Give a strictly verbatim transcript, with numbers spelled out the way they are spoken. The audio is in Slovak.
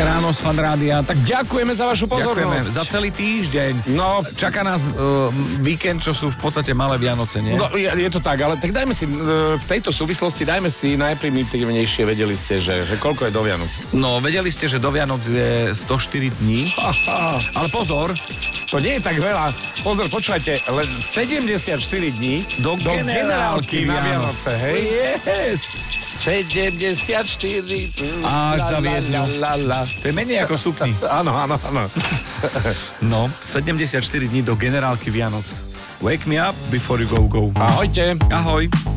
ráno z Fan Rádia. Tak ďakujeme za vašu pozornosť. Ďakujeme za celý týždeň. No, Čaká nás uh, víkend, čo sú v podstate malé Vianoce, nie? no je, je to tak, ale tak dajme si, uh, v tejto súvislosti dajme si najprimitívnejšie, vedeli ste, že, že koľko je do Vianoc. No, vedeli ste, že do Vianoc je sto štyri dní. Ale pozor, To nie je tak veľa. Pozor, počúvajte, len sedemdesiatštyri dní do, do generálky na Vianoce, hej? Yes! sedemdesiatštyri Až la, zaviedlo. la, la, la. To je menej ako sukni. Áno, áno, áno. No, sedemdesiatštyri dní do generálky Vianoc. Wake me up before you go go. Ahojte. Ahoj.